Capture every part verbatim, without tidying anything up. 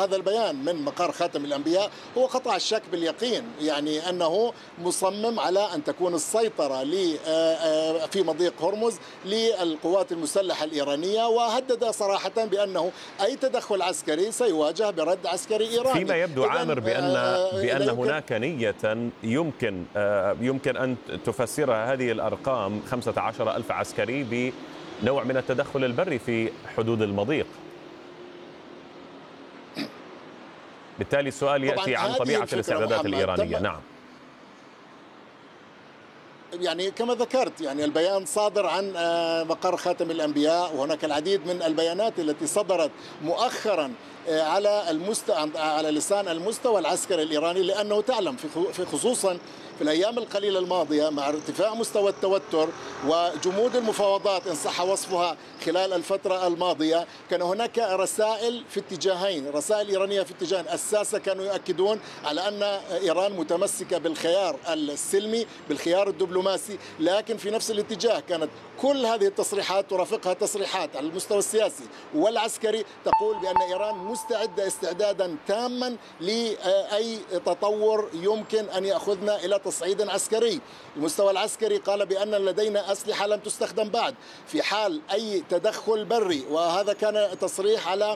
هذا البيان من مقر خاتم الأنبياء هو قطع الشك باليقين، يعني أنه مصمم على أن تكون السيطرة في مضيق هرمز للقوات المسلحة الإيرانية، وهدد صراحة بأنه أي تدخل عسكري سيواجه برد عسكري إيراني. فيما يبدو عامر بأن بأن هناك نية يمكن يمكن أن تفسرها هذه الأرقام خمسة عشر ألف عسكري بنوع من التدخل البري في حدود المضيق. بالتالي السؤال يأتي عن طبيعة الاستعدادات الإيرانية. نعم، يعني كما ذكرت، يعني البيان صادر عن مقر خاتم الأنبياء، وهناك العديد من البيانات التي صدرت مؤخرا على المستوى على لسان المستوى العسكري الإيراني، لأنه تعلم في خصوصا في الأيام القليلة الماضية مع ارتفاع مستوى التوتر وجمود المفاوضات إن صح وصفها خلال الفترة الماضية، كان هناك رسائل في اتجاهين، رسائل إيرانية في اتجاهين. الساسة كانوا يؤكدون على أن إيران متمسكة بالخيار السلمي بالخيار الدبلوماسي، لكن في نفس الاتجاه كانت كل هذه التصريحات ترافقها تصريحات على المستوى السياسي والعسكري تقول بأن إيران مستعدة استعدادا تاما لأي تطور يمكن أن يأخذنا إلى تصعيد عسكري. المستوى العسكري قال بأن لدينا أسلحة لم تستخدم بعد في حال أي تدخل بري، وهذا كان تصريح على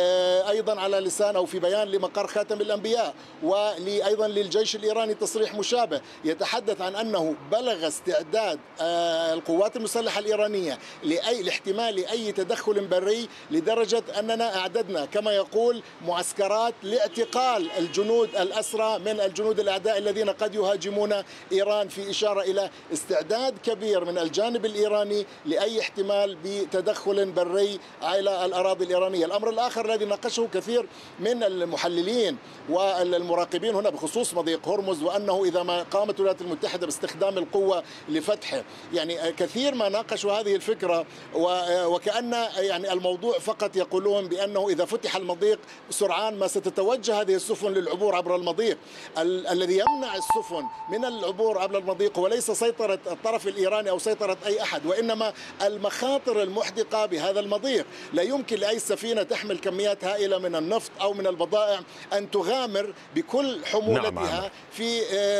أيضا على لسان أو في بيان لمقر خاتم الأنبياء، وأيضا للجيش الإيراني تصريح مشابه يتحدث عن أنه بلغ استعداد القوات المسلحة الإيرانية لأي لاحتمال أي تدخل بري، لدرجة أننا أعددنا كما يقول معسكرات لاعتقال الجنود الأسرى من الجنود الأعداء الذين قد يهاجمون إيران، في إشارة إلى استعداد كبير من الجانب الإيراني لأي احتمال بتدخل بري على الأراضي الإيرانية. الأمر الآخر الذي ناقشه كثير من المحللين والمراقبين هنا بخصوص مضيق هرمز، وأنه إذا ما قامت الولايات المتحدة باستخدام القوة لفتحه، يعني كثير ما ناقشوا هذه الفكرة، وكأن يعني الموضوع فقط يقولون بأنه إذا فتح المضيق سرعان ما ستتوجه هذه السفن للعبور عبر المضيق. ال الذي يمنع السفن من العبور عبر المضيق وليس سيطرة الطرف الإيراني أو سيطرة أي أحد، وإنما المخاطر المحدقة بهذا المضيق. لا يمكن لأي سفينة تحمل كميات هائلة من النفط أو من البضائع أن تغامر بكل حمولتها نعم. في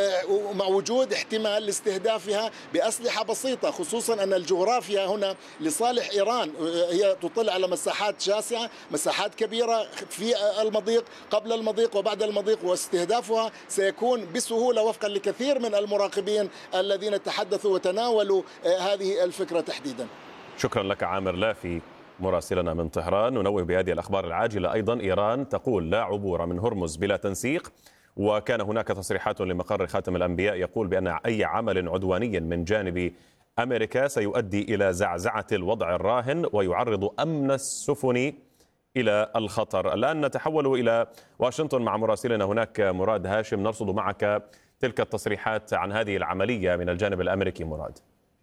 مع وجود احتمال لاستهدافها بأسلحة بسيطة، خصوصا أن الجغرافيا هنا لصالح إيران، هي تطل على مساحات شاسعة، مساحات كبيرة في المضيق قبل المضيق وبعد المضيق، واستهدافها سيكون بسهولة وفقا لكثير من المراقبين الذين تحدثوا وتناولوا هذه الفكرة تحديدا. شكرا لك عامر لافي مراسلنا من طهران. ننوه بهذه الأخبار العاجلة أيضا إيران تقول لا عبور من هرمز بلا تنسيق، وكان هناك تصريحات لمقر خاتم الأنبياء يقول بأن أي عمل عدواني من جانب أمريكا سيؤدي إلى زعزعة الوضع الراهن ويعرض أمن السفن إلى الخطر. الآن نتحول إلى واشنطن مع مراسلنا هناك مراد هاشم، نرصد معك تلك التصريحات عن هذه العملية من الجانب الأمريكي. مراد.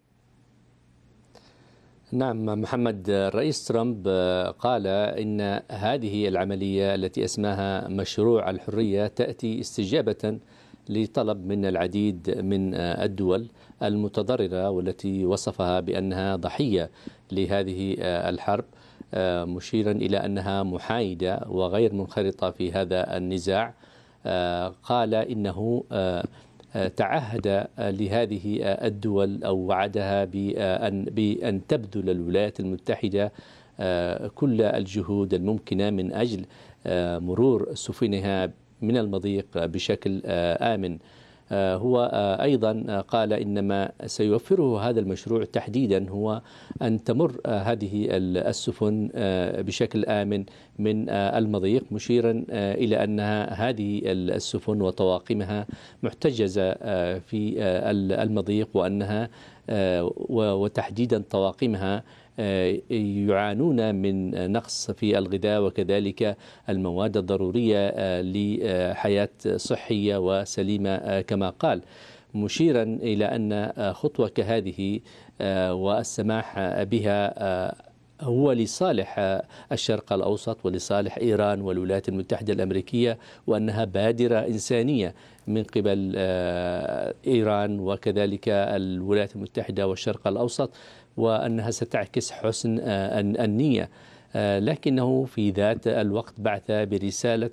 نعم محمد، الرئيس ترامب قال إن هذه العملية التي اسمها مشروع الحرية تأتي استجابة لطلب من العديد من الدول المتضررة والتي وصفها بأنها ضحية لهذه الحرب، مشيرا إلى أنها محايدة وغير منخرطة في هذا النزاع. قال إنه تعهد لهذه الدول أو وعدها بأن, بأن تبذل الولايات المتحدة كل الجهود الممكنة من أجل مرور سفنها من المضيق بشكل آمن. هو أيضا قال إن ما سيوفره هذا المشروع تحديدا هو أن تمر هذه السفن بشكل آمن من المضيق، مشيرا إلى أن هذه السفن وطواقمها محتجزة في المضيق، وأنها وتحديدا طواقمها يعانون من نقص في الغذاء وكذلك المواد الضرورية لحياة صحية وسليمة كما قال، مشيرا إلى أن خطوة كهذه والسماح بها هو لصالح الشرق الأوسط ولصالح إيران والولايات المتحدة الأمريكية، وأنها بادرة إنسانية من قبل إيران وكذلك الولايات المتحدة والشرق الأوسط، وأنها ستعكس حسن النية. لكنه في ذات الوقت بعث برسالة